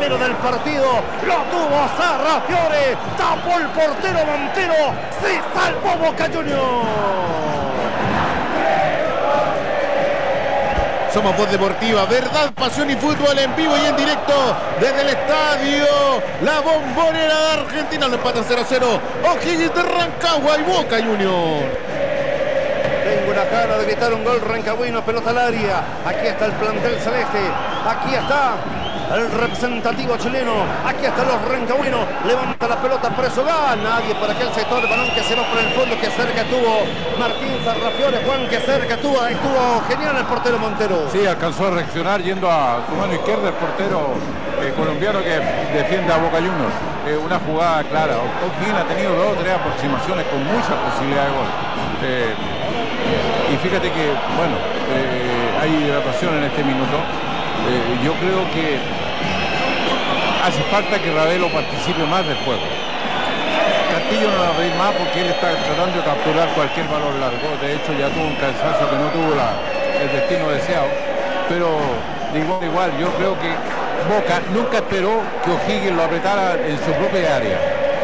primero del partido, lo tuvo Sarrafiore, tapó el portero Montero, se salvó Boca Juniors. Somos Voz Deportiva, verdad, pasión y fútbol en vivo y en directo desde el estadio La Bombonera de Argentina. Lo empatan 0-0 O'Higgins de Rancagua y Boca Juniors. Tengo una gana de gritar un gol rancagüino, pelota al área. Aquí está el plantel celeste, aquí está el representativo chileno, aquí están los rancagüinos, levanta la pelota, preso, nadie por aquel sector, el balón que se va por el fondo, que cerca tuvo Martín Sarrafiore, Juan, que cerca estuvo genial el portero Montero. Sí, alcanzó a reaccionar yendo a su mano izquierda el portero colombiano que defiende a Boca Juniors. Una jugada clara. O'Higgins ha tenido 2 o 3 aproximaciones con mucha posibilidad de gol. Y fíjate que, bueno, hay hidratación en este minuto. Yo creo que hace falta que Ravelo participe más del juego. Castillo no va a pedir más porque él está tratando de capturar cualquier valor largo. De hecho ya tuvo un cansancio que no tuvo el destino deseado. Pero de igual, yo creo que Boca nunca esperó que O'Higgins lo apretara en su propia área.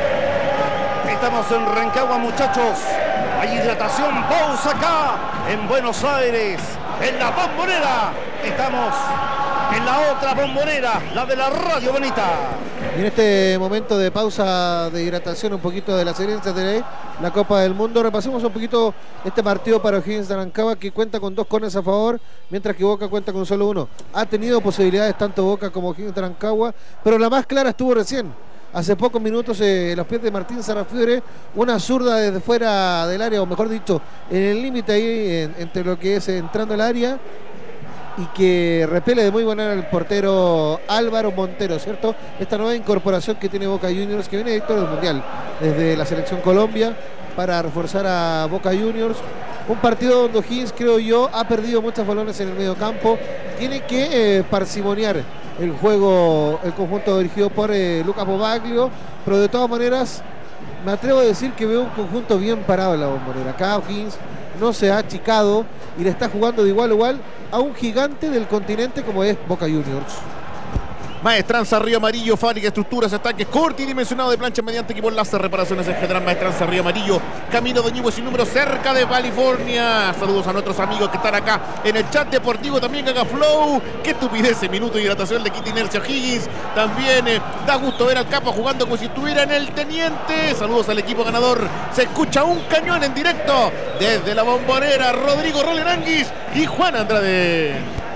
Estamos en Rancagua, muchachos. Hay hidratación, pausa acá en Buenos Aires, en la Bombonera. Estamos en la otra Bombonera, la de la Radio Bonita. Y en este momento de pausa de hidratación, un poquito de las herencias de la Copa del Mundo, repasemos un poquito este partido para O'Higgins de Rancagua, que cuenta con 2 corners a favor, mientras que Boca cuenta con solo 1. Ha tenido posibilidades tanto Boca como O'Higgins de Rancagua, pero la más clara estuvo recién. Hace pocos minutos los pies de Martín Sarrafiore, una zurda desde fuera del área, o mejor dicho, en el límite ahí, entre lo que es entrando al área, y que repele de muy buena manera el portero Álvaro Montero, ¿cierto? Esta nueva incorporación que tiene Boca Juniors, que viene directo del Mundial, desde la selección Colombia, para reforzar a Boca Juniors. Un partido donde O'Higgins, creo yo, ha perdido muchos balones en el medio campo. Tiene que parsimoniar el juego, el conjunto dirigido por Lucas Bobaglio, pero de todas maneras me atrevo a decir que veo un conjunto bien parado en la Bombonera. Acá O'Higgins no se ha achicado y le está jugando de igual a igual a un gigante del continente como es Boca Juniors. Maestranza Río Amarillo, fábrica, estructuras, estanques, corte y dimensionado de planchas mediante equipo láser, reparaciones en general. Maestranza Río Amarillo, camino de Ñuble sin número, cerca de California. Saludos a nuestros amigos que están acá en el chat deportivo, también Gaga Flow. Qué estupidez, minuto de hidratación de quita inercia O'Higgins. También da gusto ver al Capo jugando como si estuviera en el Teniente. Saludos al equipo ganador. Se escucha un cañón en directo desde la Bombonera. Rodrigo Rolenanguis y Juan Andrade.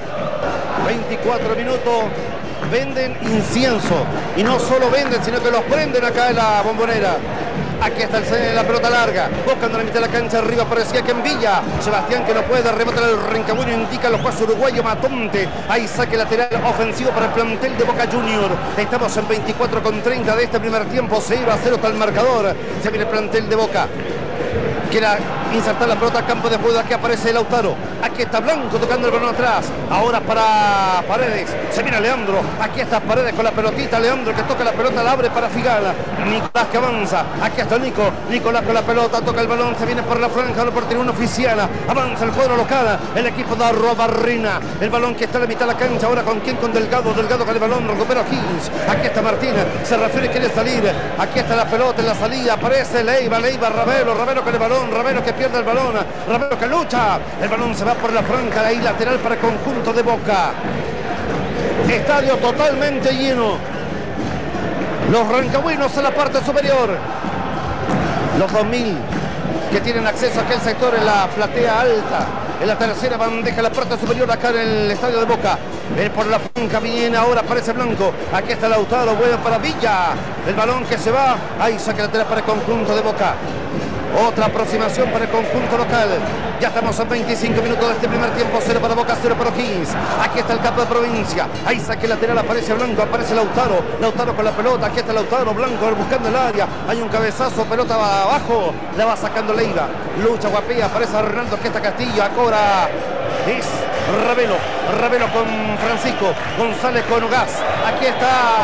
24 minutos. Venden incienso, y no solo venden, sino que los prenden acá en la Bombonera. Aquí está la pelota larga, buscando la mitad de la cancha, arriba parecía que en Villa, Sebastián, que no puede rematar el Rancagüino, indica los jueces uruguayo Matonte. Ahí saque lateral ofensivo para el plantel de Boca Juniors. Estamos en 24:30 de este primer tiempo, 0-0 está el marcador. Se viene el plantel de Boca. Quiere insertar la pelota al campo de juego. Aquí aparece Lautaro. Aquí está Blanco tocando el balón atrás. Ahora para Paredes. Se viene Leandro. Aquí está Paredes con la pelotita. Leandro que toca la pelota, la abre para Figala. Nicolás que avanza. Aquí está Nico. Nicolás con la pelota. Toca el balón. Se viene por la franja. Lo por tribuna oficial. Avanza el cuadro local. El equipo de Arrobarrina. El balón que está a la mitad de la cancha. Ahora con quién, con Delgado. Delgado con el balón. Recupera O'Higgins. Aquí está Martínez. Se refiere, quiere salir. Aquí está la pelota en la salida. Aparece Leiva. Ravelo. Ravelo con el balón. Ravelo que pierde el balón, Ravelo que lucha, el balón se va por la franja, ahí lateral para el conjunto de Boca. Estadio totalmente lleno, los rancagüinos en la parte superior, los 2000 que tienen acceso a aquel sector en la platea alta, en la tercera bandeja, la parte superior acá en el estadio de Boca. Por la franja viene, ahora aparece Blanco, aquí está Lautaro, bueno para Villa, el balón que se va, ahí saque lateral para el conjunto de Boca. Otra aproximación para el conjunto local. Ya estamos a 25 minutos de este primer tiempo. 0 para Boca, 0 para O'Higgins. Aquí está el campo de provincia. Ahí saque lateral, aparece Blanco, aparece Lautaro. Lautaro con la pelota. Aquí está Lautaro. Blanco buscando el área. Hay un cabezazo, pelota va abajo. La va sacando Leiva. Lucha, guapea. Aparece Ronaldo. Aquí está Castillo. Cobra. Es Ravelo con Francisco. González con Gas. Aquí está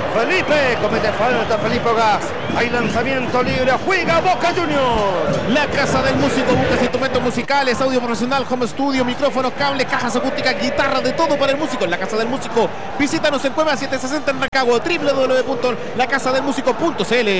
Felipe, comete falta Felipe Gas. Hay lanzamiento libre, juega Boca Juniors. La Casa del Músico, buscas instrumentos musicales, audio profesional, home studio, micrófonos, cables, cajas acústicas, guitarra, de todo para el músico. La Casa del Músico, visítanos en Cueva 760 en Rancagua, www.lacasadelmusico.cl.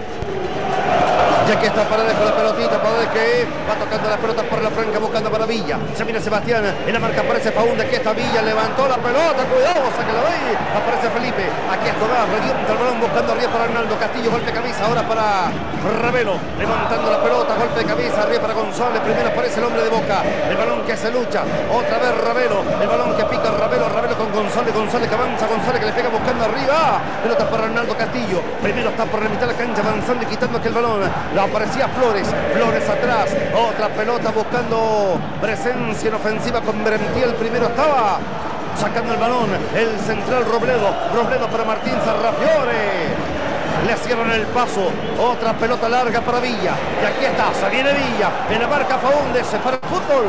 Y aquí está Paredes con la pelotita, Paredes que va tocando la pelota por la franca, buscando para Villa. Se viene Sebastián, en la marca aparece Faúndez, aquí está Villa, levantó la pelota, cuidado, sácala de ahí. Aparece Felipe, aquí está Tomás, revienta el balón buscando arriba para Arnaldo Castillo, golpe de cabeza ahora para Ravelo, levantando la pelota, golpe de cabeza, arriba para González, primero aparece el hombre de Boca, el balón que se lucha, otra vez Ravelo, el balón que pica Ravelo con González, González que avanza, González que le pega buscando arriba, pelota para Arnaldo Castillo, primero está por la mitad de la cancha avanzando y quitando aquel balón. La aparecía Flores atrás, otra pelota buscando presencia en ofensiva con Berentiel, primero estaba sacando el balón, el central Robledo para Martín Sarrafiore, le cierran el paso, otra pelota larga para Villa, y aquí está, se viene Villa, en la marca Faúndez para el fútbol.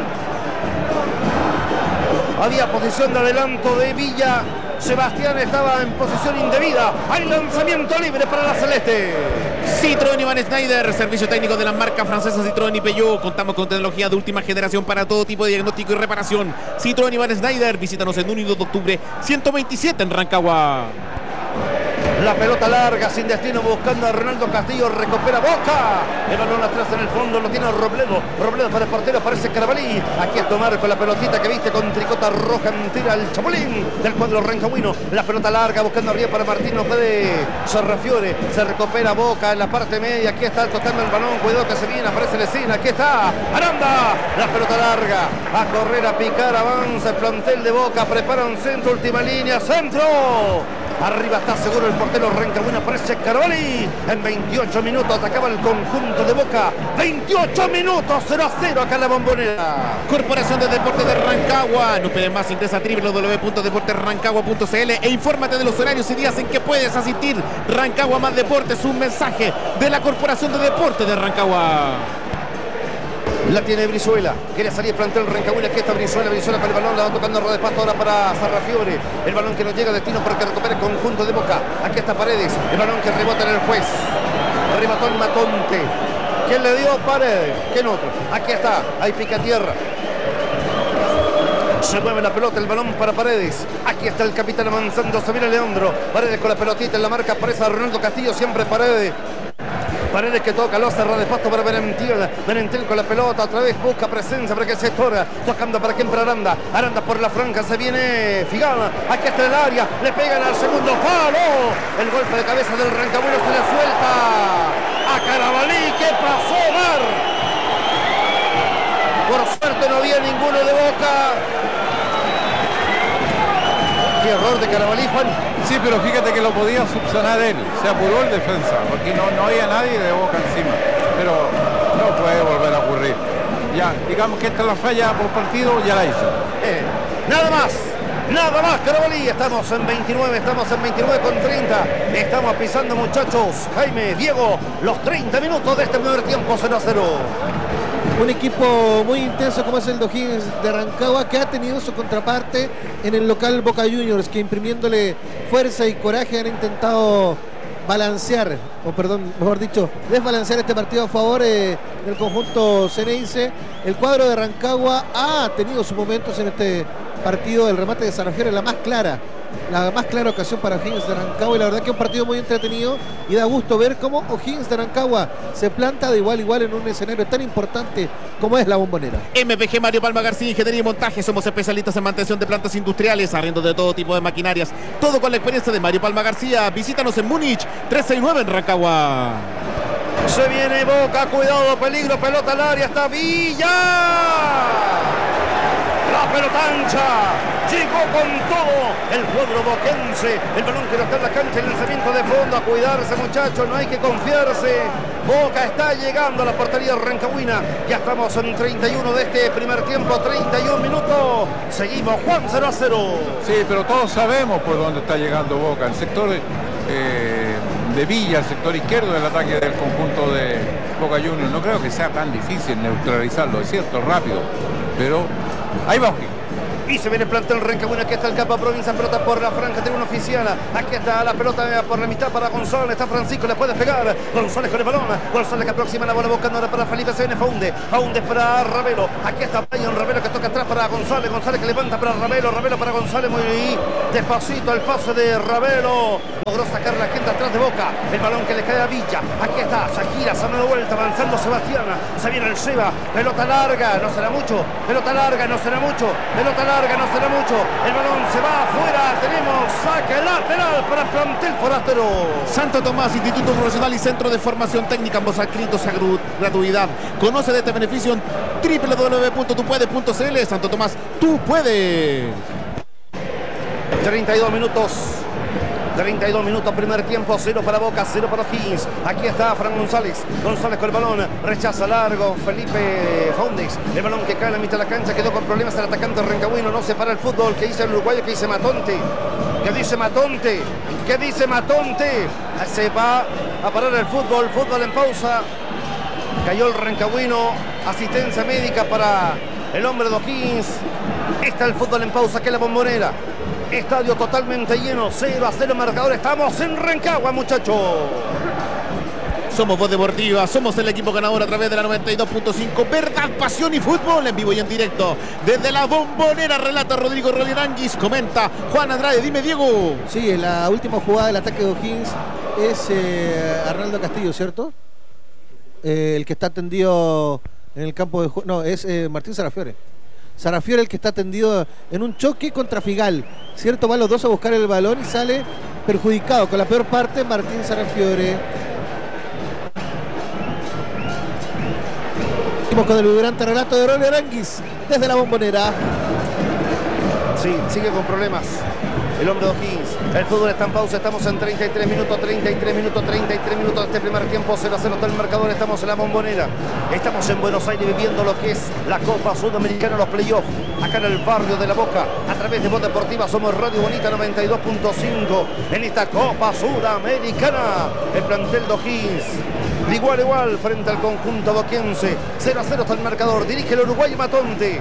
Había posición de adelanto de Villa, Sebastián estaba en posición indebida, hay lanzamiento libre para la Celeste. Citroën Iván Schneider, servicio técnico de la marca francesa Citroën y Peugeot. Contamos con tecnología de última generación para todo tipo de diagnóstico y reparación. Citroën Iván Schneider, visítanos en 1 y 2 de octubre 127 en Rancagua. La pelota larga sin destino buscando a Ronaldo Castillo, recupera Boca, el balón atrás en el fondo lo tiene Robledo para el portero, aparece Carabalí, aquí es Tomar con la pelotita que viste con tricota roja, tira el Chapulín del cuadro rancagüino, la pelota larga buscando arriba para Martín, no puede Sarrafiore, se recupera Boca en la parte media, aquí está tocando el balón, cuidado que se viene, aparece Lesina, aquí está Aranda, la pelota larga, a correr, a picar, avanza el plantel de Boca, prepara un centro, última línea, centro. Arriba está seguro el portero rancagüino, aparece Caroli. En 28 minutos atacaba el conjunto de Boca. 28 minutos, 0-0 acá en la Bombonera. Corporación de Deportes de Rancagua. No puedes más, ingresa a www.deportesrancagua.cl e infórmate de los horarios y días en que puedes asistir. Rancagua Más Deportes, un mensaje de la Corporación de Deportes de Rancagua. La tiene Brizuela, quiere salir plantel rancagüino, aquí está Brizuela con el balón, la va tocando a de pasto ahora para Sarrafiore, el balón que no llega a destino para que recupere el conjunto de Boca, aquí está Paredes, el balón que rebota en el juez, remató el Matonte, ¿quién le dio? Paredes, ¿quién otro? Aquí está, hay pica tierra. Se mueve la pelota, el balón para Paredes. Aquí está el capitán avanzando, se viene Leandro. Paredes con la pelotita en la marca, aparece a Ronaldo Castillo, siempre Paredes. Paredes que toca, lo cerra de pasto para Berentiel con la pelota, otra vez busca presencia para que se estora, tocando para quien, para Aranda por la franja, se viene Figana, aquí está el área, le pegan al segundo palo, el golpe de cabeza del rancagüino se le suelta a Carabalí, ¿qué pasó, Mar? Por suerte no había ninguno de Boca. Qué error de Carabalí, Juan. Sí, pero fíjate que lo podía subsanar él. Se apuró el defensa, porque no había nadie de Boca encima. Pero no puede volver a ocurrir. Ya, digamos que esta es la falla por partido, ya la hizo. Nada más, Carabalí. Estamos en 29 con 30. Estamos pisando, muchachos. Jaime, Diego, los 30 minutos de este primer tiempo, 0-0. Un equipo muy intenso como es el O'Higgins de Rancagua, que ha tenido su contraparte en el local Boca Juniors, que imprimiéndole fuerza y coraje han intentado balancear, mejor dicho, desbalancear este partido a favor del conjunto ceneice. El cuadro de Rancagua ha tenido sus momentos en este partido. El remate de Sarrafiore es la más clara ocasión para O'Higgins de Rancagua, y la verdad que es un partido muy entretenido y da gusto ver cómo O'Higgins de Rancagua se planta de igual a igual en un escenario tan importante como es la Bombonera. MPG Mario Palma García, Ingeniería y Montaje. Somos especialistas en mantención de plantas industriales, arriendo de todo tipo de maquinarias, todo con la experiencia de Mario Palma García. Visítanos en Múnich 369 en Rancagua. Se viene Boca, cuidado, peligro, pelota al área, está Villa. La pelota ancha, llegó con todo el cuadro boquense, el balón que no está en la cancha, el lanzamiento de fondo, a cuidarse, muchachos, no hay que confiarse. Boca está llegando a la portería rancagüina, ya estamos en 31 de este primer tiempo, 31 minutos, seguimos, Juan, 0-0. Sí, pero todos sabemos por dónde está llegando Boca, el sector de Villa, el sector izquierdo del ataque del conjunto de Boca Juniors. No creo que sea tan difícil neutralizarlo, es cierto, rápido, pero ahí va O'Higgins. Y se viene el plantel Rancagüino. Aquí está el capa provincia. Pelota por la franja. Tiene una oficial. Aquí está la pelota por la mitad para González. Está Francisco. Le puede pegar. González con el balón. González que aproxima la bola buscando ahora para Felipe. Se viene Faunde. Faunde para Ravelo. Aquí está Brian Ravelo que toca atrás para González. González que levanta para Ravelo. Ravelo para González. Muy despacito el pase de Ravelo. Logró sacar la gente atrás de Boca. El balón que le cae a Villa. Aquí está Shakira. Se da una vuelta avanzando Sebastián. Se viene el Seba. Pelota larga. No será mucho. Pelota larga. No será mucho. Pelota larga. No será mucho. El balón se va afuera. Tenemos saque lateral para el plantel forastero. Santo Tomás, Instituto Profesional y Centro de Formación Técnica, ambos adscritos a gratuidad. Conoce de este beneficio en www.tupuedes.cl. Santo Tomás, tú puedes. 32 minutos. 32 minutos, primer tiempo, 0 para Boca, 0 para O'Higgins. Aquí está Fran González. González con el balón, rechaza largo Felipe Faundes. El balón que cae en la mitad de la cancha, quedó con problemas el atacante Rancagüino. No se para el fútbol. ¿Qué dice el uruguayo? ¿Qué dice Matonte? ¿Qué dice Matonte? ¿Qué dice Matonte? Se va a parar el fútbol. Fútbol en pausa. Cayó el Rancagüino. Asistencia médica para el hombre de O'Higgins. Está el fútbol en pausa, que es la Bombonera. Estadio totalmente lleno, 0-0 marcador. Estamos en Rancagua, muchachos. Somos Voz Deportiva, somos el equipo ganador a través de la 92.5. Verdad, pasión y fútbol en vivo y en directo. Desde la Bombonera relata Rodrigo Rolieranguis, comenta Juan Andrade. Dime, Diego. Sí, en la última jugada del ataque de O'Higgins es Arnaldo Castillo, ¿cierto? El que está tendido en el campo de juego. No, es Martín Sarafiore. Sarafiore el que está tendido en un choque contra Figal, ¿cierto? Van los dos a buscar el balón y sale perjudicado con la peor parte Martín Sarafiore. Seguimos con el vibrante relato de Rolio Aranguis desde la Bombonera. Sí, sigue con problemas el hombre de O'Higgins. El fútbol está en pausa. Estamos en 33 minutos de este primer tiempo. 0-0 está el marcador. Estamos en la Bombonera. Estamos en Buenos Aires viviendo lo que es la Copa Sudamericana, los playoffs. Acá en el barrio de La Boca. A través de Voz Deportiva somos Radio Bonita 92.5. En esta Copa Sudamericana. El plantel de O'Higgins. De igual a igual frente al conjunto boquense. 0-0 está el marcador. Dirige el uruguayo Matonte.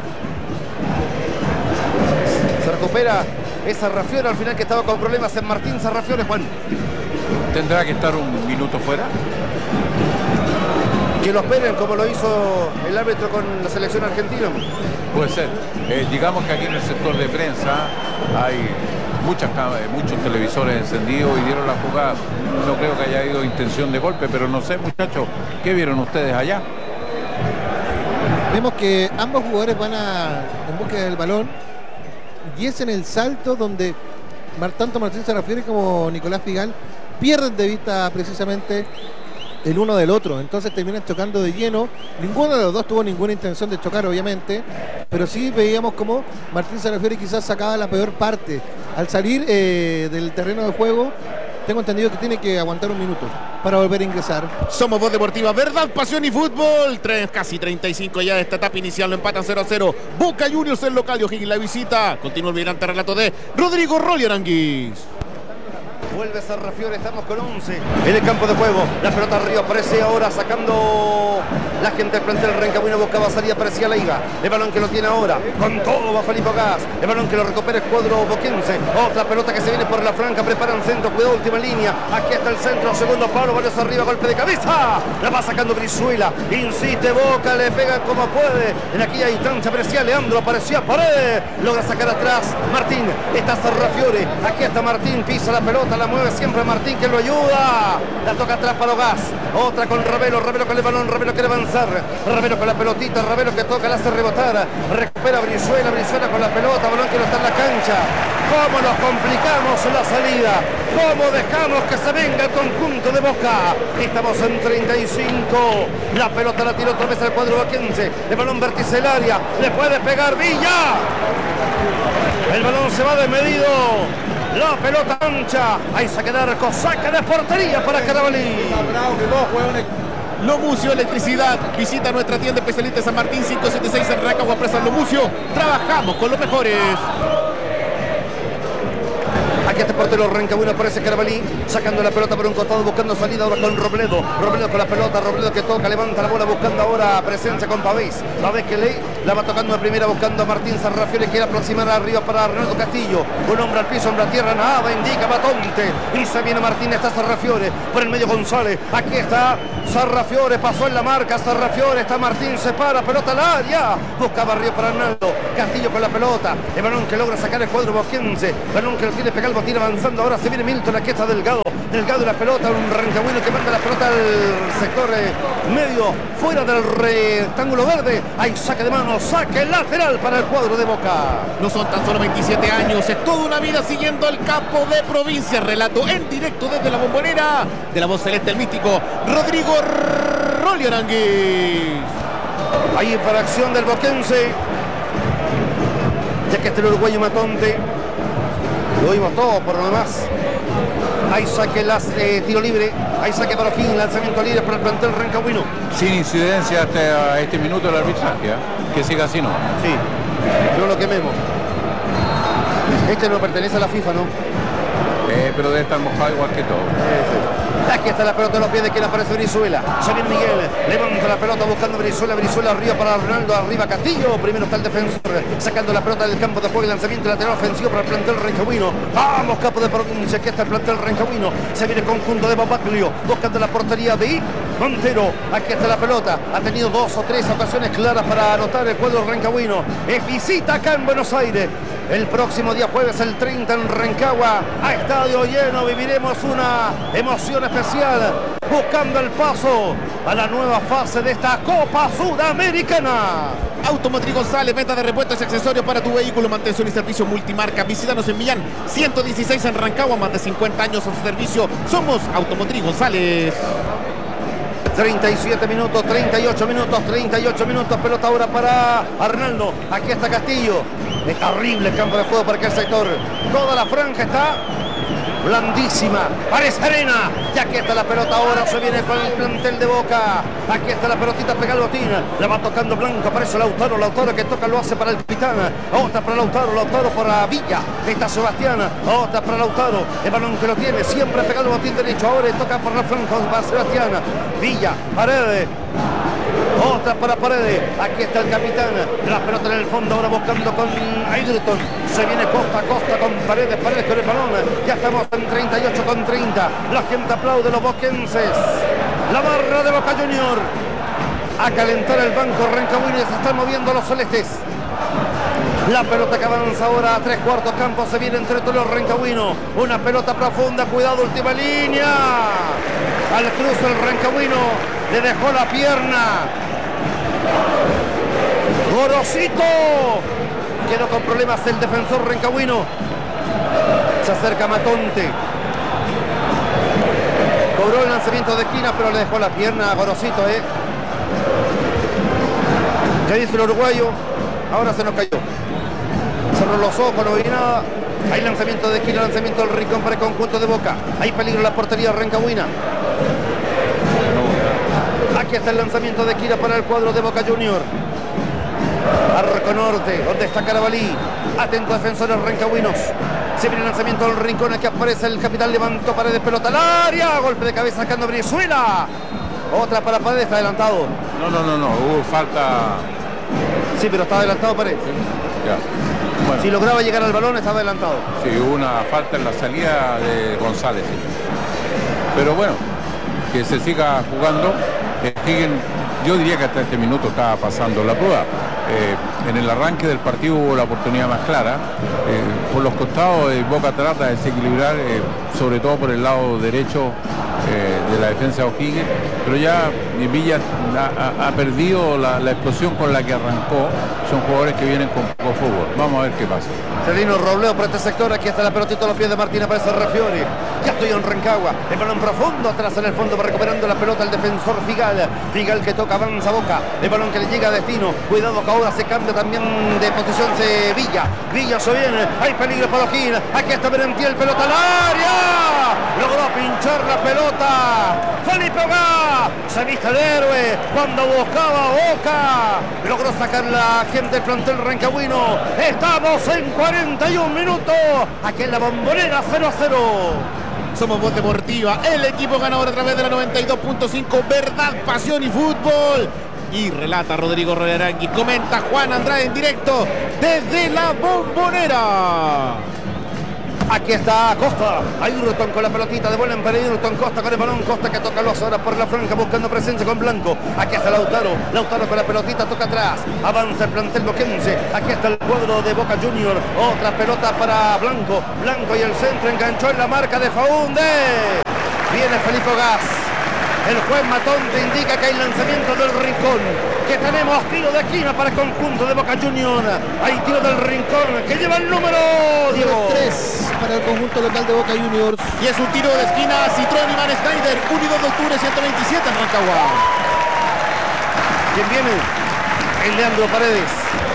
Se recupera esa Sarrafiore al final, que estaba con problemas en Martín Sarrafiore, Juan. ¿Tendrá que estar un minuto fuera? Que lo esperen como lo hizo el árbitro con la selección argentina. Puede ser. Digamos que aquí en el sector de prensa hay muchos televisores encendidos y dieron la jugada. No creo que haya habido intención de golpe, pero no sé, muchachos, ¿qué vieron ustedes allá? Vemos que ambos jugadores van en búsqueda del balón. Y es en el salto donde tanto Martín Sarafiore como Nicolás Figal pierden de vista precisamente el uno del otro. Entonces terminan chocando de lleno. Ninguno de los dos tuvo ninguna intención de chocar, obviamente. Pero sí veíamos como Martín Sarafiore quizás sacaba la peor parte. Al salir del terreno de juego, tengo entendido que tiene que aguantar un minuto para volver a ingresar. Somos Voz Deportiva, verdad, pasión y fútbol. Casi 35 ya de esta etapa inicial, lo empatan 0-0. Boca Juniors el local y O'Higgins la visita. Continúa el vibrante relato de Rodrigo Rolieranguis. Vuelve Sarrafiore, estamos con 11 en el campo de juego. La pelota arriba aparece ahora sacando la gente del plantel Rancagüino. Buscaba salida, aparecía Leiga. El balón que lo tiene ahora, con todo va Felipe Gas. El balón que lo recupera el cuadro boquense. Otra pelota que se viene por la franja, preparan centro, cuidado, última línea. Aquí está el centro, segundo palo, varios arriba, golpe de cabeza. La va sacando Brizuela, insiste Boca, le pega como puede. En aquella instancia aparecía Leandro, aparecía Paredes. Logra sacar atrás Martín, está Sarrafiore. Aquí está Martín, pisa la pelota, la mueve siempre Martín, que lo ayuda. La toca atrás para Gas. Otra con Ravelo, Ravelo con el balón, Ravelo quiere avanzar. Ravelo con la pelotita, Ravelo que toca, la hace rebotar. Recupera Brizuela, Brizuela con la pelota, balón que no está en la cancha. ¿Cómo nos complicamos la salida? ¿Cómo dejamos que se venga el conjunto de Boca? Estamos en 35. La pelota la tiró otra vez al cuadro boquense. El balón vértice el área. Le puede pegar Villa. El balón se va desmedido. La pelota ancha. Ahí saque de arco, saque de portería para Carabalí. Lomucio Electricidad. Visita nuestra tienda especialista San Martín 576 en Rancagua, Presa Lomucio. Trabajamos con los mejores. Aquí este portero Rancagüino, aparece Carabalí, sacando la pelota por un costado, buscando salida ahora con Robledo. Robledo con la pelota, Robledo que toca, levanta la bola, buscando ahora presencia con Pavés. Pavés que la va tocando de primera, buscando a Martín Sarrafiore, quiere aproximar arriba para Arnaldo Castillo. Un hombre al piso, hombre a tierra, nada indica Batonte. Y se viene Martín, está Sarrafiore, por el medio González. Aquí está Sarrafiore, pasó en la marca, Sarrafiore, está Martín, se para, pelota al área. Buscaba arriba para Arnaldo. Castillo con la pelota, el balón que logra sacar el cuadro boquense, balón que lo tiene pegado, Botín avanzando, ahora se viene Milton, aquí está Delgado y la pelota, un Rancagüino que manda la pelota al sector medio, fuera del rectángulo verde, hay saque de mano, saque lateral para el cuadro de Boca. No son tan solo 27 años, es toda una vida siguiendo el campo de provincia. Relato en directo desde la Bombonera, de la voz celeste el místico Rodrigo Rolio Aranguis. Hay infracción del boquense, ya que este el uruguayo Matonte, lo vimos todo por lo demás. Hay saque, tiro libre, hay saque para O'Higgins, lanzamiento libre para el plantel rancagüino. Sin incidencia hasta este minuto del arbitraje, que siga así, ¿no? Sí, no lo quememos. Este no pertenece a la FIFA, ¿no? Pero debe estar mojado igual que todo. Aquí está la pelota en los pies de quien aparece Brizuela. Se viene Miguel, levanta la pelota buscando Brizuela arriba para Ronaldo, arriba Castillo. Primero está el defensor, sacando la pelota del campo de juego y lanzamiento lateral ofensivo para el plantel rancagüino. Vamos, capo de provincia, aquí está el plantel rancagüino. Se viene el conjunto de Babaglio, buscando la portería de Montero. Aquí está la pelota, ha tenido 2 o 3 ocasiones claras para anotar el cuadro rancagüino. Es visita acá en Buenos Aires. El próximo día jueves, el 30 en Rancagua, a estadio lleno, viviremos una emoción especial, buscando el paso a la nueva fase de esta Copa Sudamericana. Automotriz González, venta de repuestos y accesorios para tu vehículo, mantención y servicio multimarca. Visítanos en Millán 116 en Rancagua, más de 50 años a su servicio. Somos Automotriz González. 37 minutos, 38 minutos, pelota ahora para Arnaldo. Aquí está Castillo. Es terrible el campo de juego para aquel sector. Toda la franja está blandísima, parece arena. Y aquí está la pelota ahora, se viene con el plantel de Boca. Aquí está la pelotita pegada al botín, la va tocando Blanco, aparece Lautaro que toca, lo hace para el capitán. Otra para Lautaro para Villa. Está Sebastián, otra para Lautaro. El balón que lo tiene, siempre pegado al botín derecho. Ahora toca por la franja para Sebastián. Villa, Paredes. Otra para Paredes, aquí está el capitán, la pelota en el fondo ahora buscando con Ayrton, se viene costa a costa con Paredes con el balón, ya estamos en 38 con 30, la gente aplaude, los boquenses, la barra de Boca Junior, a calentar el banco rancagüino, se están moviendo los celestes. La pelota que avanza ahora a 3/4 campo, se viene entre todos los rancagüinos, una pelota profunda, cuidado, última línea, al cruce el rancagüino, le dejó la pierna. Gorosito. Quedó con problemas el defensor rancagüino. Se acerca Matonte. Cobró el lanzamiento de esquina, pero le dejó la pierna a Gorosito, ¿Qué dice el uruguayo? Ahora se nos cayó. Cerró los ojos, no vi nada. Hay lanzamiento de esquina, lanzamiento del Rincón para el conjunto de Boca. Hay peligro en la portería rancagüina. Aquí está el lanzamiento de esquina para el cuadro de Boca Junior. Arco norte, donde está Carabalí. Atento defensores rancagüinos. Se viene el lanzamiento del Rincón, aquí aparece el capitán, levantó Paredes, pelota al área. Golpe de cabeza sacando Brizuela. Otra para Paredes, está adelantado. No, hubo falta. Sí, pero está adelantado Paredes. Ya. Bueno. Si lograba llegar al balón, estaba adelantado. Sí, hubo una falta en la salida de González. Pero bueno, que se siga jugando. Yo diría que hasta este minuto estaba pasando la prueba. En el arranque del partido hubo la oportunidad más clara. Por los costados Boca trata de desequilibrar, sobre todo por el lado derecho de la defensa de O'Higgins, pero ya Villa ha perdido la explosión con la que arrancó. Son jugadores que vienen con poco fútbol. Vamos a ver qué pasa. Celino Robledo por este sector, aquí está la pelotita a los pies de Martín, aparece Rafiori. Ya estoy en Rancagua, el balón profundo, atrás en el fondo va recuperando la pelota el defensor Figal que toca, avanza Boca, el balón que le llega a destino, cuidado que ahora se cambia también de posición Villa se viene, hay peligro para O'Higgins, aquí está Merentiel, pelota al área, logró pinchar la pelota, Felipe Ogá, se viste el héroe cuando buscaba Boca. Logró sacar la gente del plantel rancagüino. Estamos en 41 minutos. Aquí en la Bombonera 0-0. Somos Voz Deportiva, el equipo ganador a través de la 92.5, verdad, pasión y fútbol. Y relata Rodrigo Rolerangui, comenta Juan Andrade en directo desde la Bombonera. Aquí está Costa, Ayrton con la pelotita, devuelven para Ayrton, Costa con el balón, Costa que toca los ahora por la franja buscando presencia con Blanco. Aquí está Lautaro con la pelotita, toca atrás, avanza el plantel boquense. Aquí está el cuadro de Boca Junior, otra pelota para Blanco, Blanco y el centro enganchó en la marca de Faúndez. Viene Felipe Gas. El juez Matón te indica que hay lanzamiento del Rincón, que tenemos tiro de esquina para el conjunto de Boca Juniors. Hay tiro del Rincón que lleva el número 3 para el conjunto local de Boca Juniors. Y es un tiro de esquina Citroën Iván Schneider, 1 y 2 de octubre 127 en Rancagua. ¿Quién viene? El Leandro Paredes.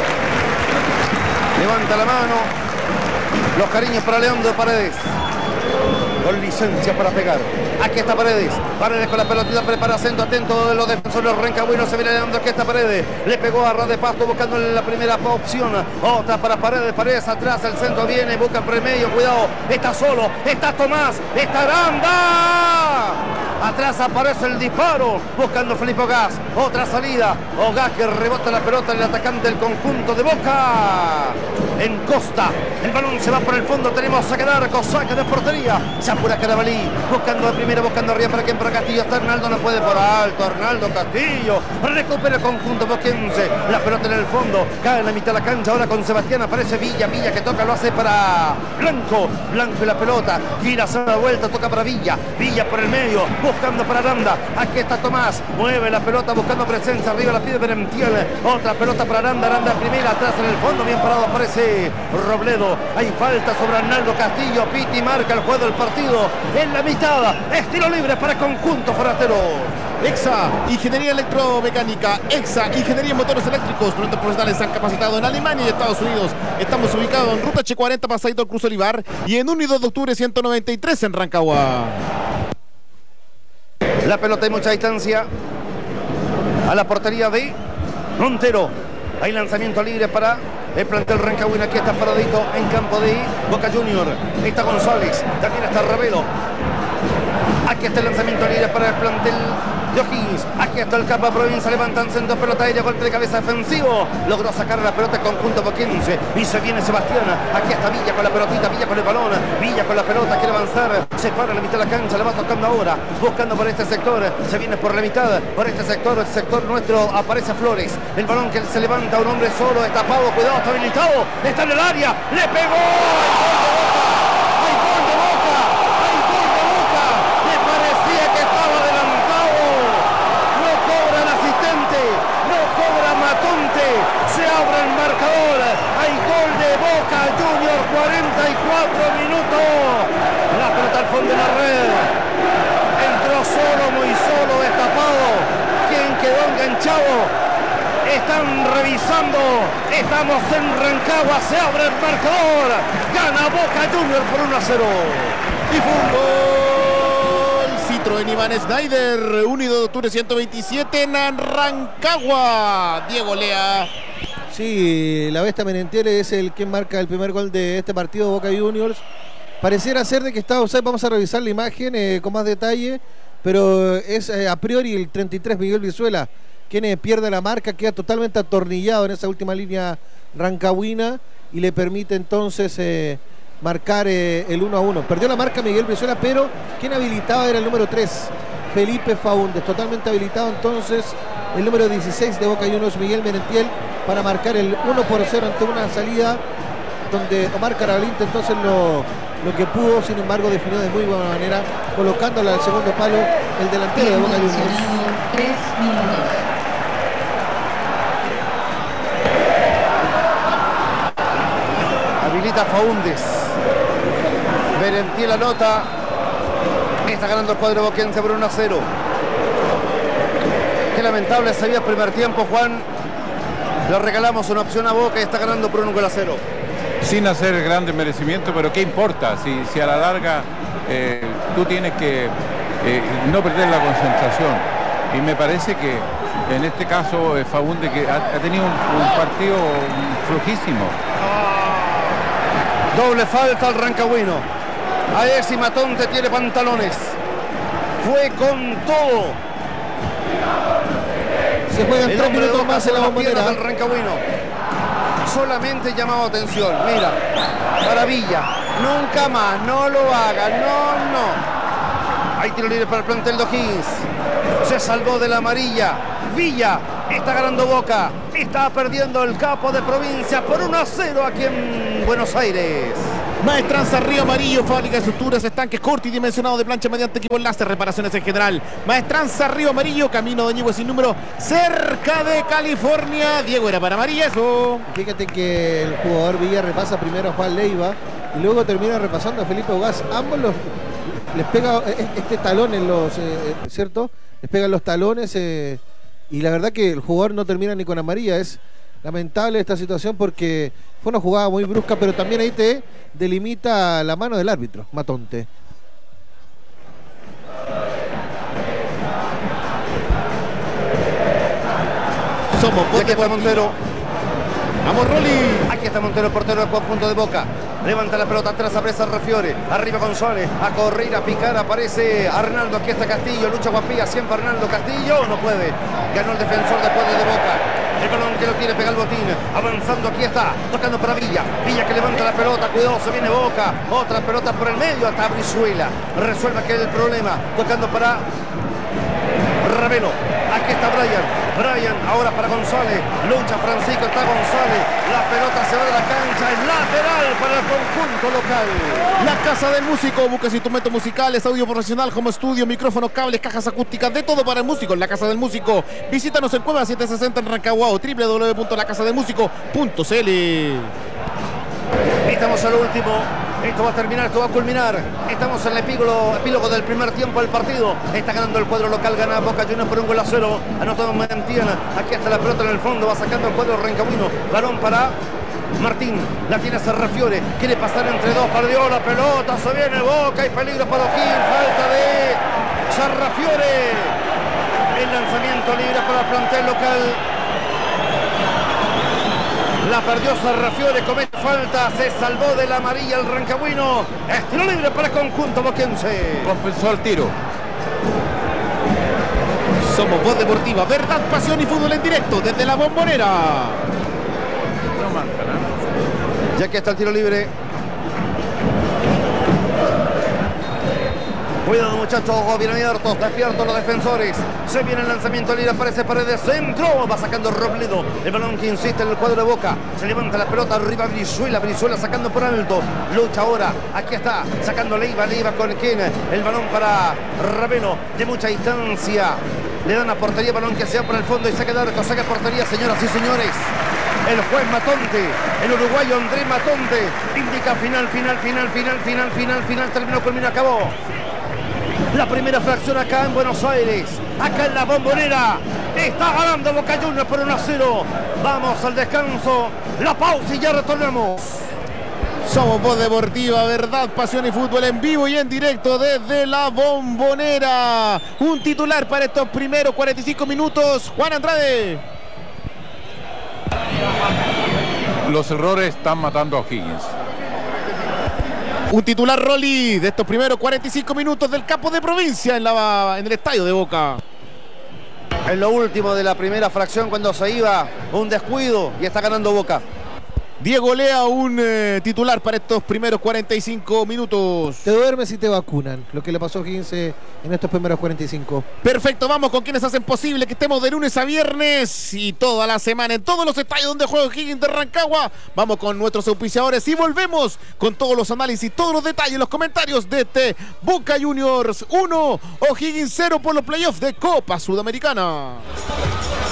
Levanta la mano. Los cariños para Leandro Paredes. Con licencia para pegar. Aquí está Paredes. Paredes con la pelotita, prepara centro, atento de los defensores rancagüinos. Se viene dando aquí está Paredes. Le pegó a ras de pasto buscando la primera opción. Otra para Paredes. Paredes atrás, el centro viene, busca por el medio. Cuidado, está solo, está Tomás, está Aranda. Atrás aparece el disparo, buscando Felipe Gas. Otra salida. Gas que rebota la pelota en el atacante del conjunto de Boca. En Costa. El balón se va por el fondo. Tenemos saque de arco, saque de portería. Se apura Carabalí. Buscando de primera, buscando arriba para quien para Castillo. Está Arnaldo, no puede por alto. Arnaldo Castillo. Recupera el conjunto boquense. La pelota en el fondo. Cae en la mitad de la cancha. Ahora con Sebastián aparece Villa. Villa que toca, lo hace para Blanco. Blanco y la pelota. Gira, se da vuelta, toca para Villa. Villa por el medio. Buscando para Aranda. Aquí está Tomás. Mueve la pelota buscando presencia. Arriba la pide Berentiel. Otra pelota para Aranda. Aranda primera. Atrás en el fondo. Bien parado aparece Robledo. Hay falta sobre Arnaldo Castillo. Piti marca el juego del partido. En la mitad. Estilo libre para el conjunto forastero. EXA, Ingeniería Electromecánica. EXA, Ingeniería en Motores Eléctricos. Nuestros profesionales han capacitado en Alemania y Estados Unidos. Estamos ubicados en Ruta H40, pasadito al Cruz Olivar. Y en 1 y 2 de octubre 193 en Rancagua. La pelota hay mucha distancia a la portería de Montero. Hay lanzamiento libre para el plantel rancagüino. Aquí está paradito en campo de Boca Junior. Está González, también está Ravelo. Aquí está el lanzamiento libre para el plantel de O'Higgins. Aquí está el Capa Provincia, levantan centro, pelota aérea, golpe de cabeza defensivo. Logró sacar la pelota conjunto boquense. Y se viene Sebastián. Aquí está Villa con la pelotita, Villa con el balón. Villa con la pelota, quiere avanzar. Se para en la mitad de la cancha, la va tocando ahora. Buscando por este sector. Se viene por la mitad, por este sector. El sector nuestro aparece Flores. El balón que se levanta, un hombre solo, destapado. Cuidado, está habilitado. Está en el área. Le pegó. Se abre el marcador, hay gol de Boca Junior, 44 minutos, la pelota al fondo de la red, entró solo, muy solo, destapado, quien quedó enganchado, están revisando, estamos en Rancagua, se abre el marcador, gana Boca Junior por 1-0. Y fútbol, Citroën Iván Schneider, 1 y 2 de octubre 127 en Rancagua. Diego Lea. Sí, la Bestia Merentiel es el quien marca el primer gol de este partido, Boca Juniors. Pareciera ser de que está offside, vamos a revisar la imagen con más detalle, pero es a priori el 33 Miguel Brizuela quien pierde la marca, queda totalmente atornillado en esa última línea rancagüina y le permite entonces marcar el 1-1. Perdió la marca Miguel Brizuela, pero quien habilitaba era el número 3, Felipe Faúndez, totalmente habilitado entonces el número 16 de Boca Juniors, Miguel Merentiel, para marcar el 1-0 ante una salida donde Omar Carabalinte entonces lo que pudo, sin embargo definió de muy buena manera, colocándola al segundo palo el delantero de Boca Juniors. 3 minutos. Habilita Faúndez. Merentiel anota. Está ganando el cuadro boquense por 1-0. Qué lamentable se vio el primer tiempo, Juan. Le regalamos una opción a Boca y está ganando por 1-0. Sin hacer grandes merecimientos, pero ¿qué importa? Si a la larga tú tienes que no perder la concentración. Y me parece que en este caso Faúnde, que ha tenido un partido flojísimo. Doble falta al rancagüino. Aesi Matonte tiene pantalones. Fue con todo. Se juegan El 3 hombre de minutos Boca más en la sobre las piernas Bombonera. del rancagüino. Solamente llamado atención. Mira, maravilla. Nunca más, no lo haga, no. Hay tiro libre para el plantel de O'Higgins. Se salvó de la amarilla. Villa está ganando Boca. Está perdiendo el capo de provincia por 1-0 aquí en Buenos Aires. Maestranza Río Amarillo, fábrica de estructuras, estanques, corte y dimensionado de plancha mediante equipo láser, reparaciones en general. Maestranza Río Amarillo, camino de Ñuble sin número, cerca de California. Diego era para Amarilla, eso. Fíjate que el jugador Villa repasa primero a Juan Leiva y luego termina repasando a Felipe Ugaz. Ambos les pega este talón en los, ¿cierto? Les pegan los talones y la verdad que el jugador no termina ni con amarilla. Es lamentable esta situación porque fue una jugada muy brusca, pero también ahí te delimita la mano del árbitro, Matonte. Somos Y aquí está Montero. Vamos, Rolly. Aquí está Montero, portero del conjunto de Boca. Levanta la pelota atrás, apresa Refiore. Arriba González. A correr, a picar. Aparece Arnaldo. Aquí está Castillo. Lucha Guapía. Siempre Arnaldo. Castillo. No puede. Ganó el defensor después de Boca. El balón que lo tiene, pega el botín. Avanzando, aquí está. Tocando para Villa. Villa que levanta la pelota. Cuidado, se viene Boca. Otra pelota por el medio. Hasta Brizuela. Resuelve aquel problema. Tocando para Ravelo. Aquí está Brian ahora para González. Lucha Francisco, está González. La pelota se va de la cancha. Es lateral para el conjunto local. La Casa del Músico. Buscas instrumentos musicales, audio profesional, home studio, micrófonos, cables, cajas acústicas, de todo para el músico. La Casa del Músico. Visítanos en Cueva 760 en Rancagua o www.lacasadelmusico.cl. Estamos al último. Esto va a terminar, esto va a culminar. Estamos en el epílogo del primer tiempo del partido. Está ganando el cuadro local, gana Boca Juniors por 1-0. Anotado Mantiana. Aquí está la pelota en el fondo. Va sacando el cuadro rancagüino. Balón para Martín. La tiene Serrafiore. Quiere pasar entre dos. Perdió la pelota. Se viene Boca. Hay peligro para O'Higgins. Falta de Serrafiore. El lanzamiento libre para el plantel local. La perdió Serrafiore, comete falta, se salvó de la amarilla el rancagüino. Es tiro libre para el conjunto boquense. Compensó el tiro. Somos Voz Deportiva, verdad, pasión y fútbol en directo desde la Bombonera. No marca nada. Ya que está el tiro libre. Cuidado muchachos, ojos bien abiertos, despiertos los defensores. Se viene el lanzamiento libre, aparece Paredes, centro, va sacando Robledo. El balón que insiste en el cuadro de Boca. Se levanta la pelota, arriba Brizuela sacando por alto. Lucha ahora, aquí está, sacando Leiva con quien. El balón para Ravelo, de mucha distancia. Le dan a portería, balón que se va para el fondo y saca de arco, saca portería, señoras y señores. El juez Matonte, el uruguayo Andrés Matonte, indica final, terminó, culminó, acabó. La primera fracción acá en Buenos Aires, acá en la Bombonera. Está ganando Boca Juniors por 1-0. Vamos al descanso, la pausa y ya retornamos. Somos Voz Deportiva, verdad, pasión y fútbol en vivo y en directo desde la Bombonera. Un titular para estos primeros 45 minutos, Juan Andrade. Los errores están matando a O'Higgins. Un titular, Rolly, de estos primeros 45 minutos del campo de provincia en el estadio de Boca. En lo último de la primera fracción, cuando se iba, un descuido y está ganando Boca. Diego Lea, un titular para estos primeros 45 minutos. Te duermes y te vacunan, lo que le pasó a O'Higgins en estos primeros 45. Perfecto, vamos con quienes hacen posible que estemos de lunes a viernes y toda la semana en todos los estadios donde juega O'Higgins de Rancagua. Vamos con nuestros auspiciadores y volvemos con todos los análisis, todos los detalles, los comentarios de este Boca Juniors 1, O'Higgins 0 por los playoffs de Copa Sudamericana.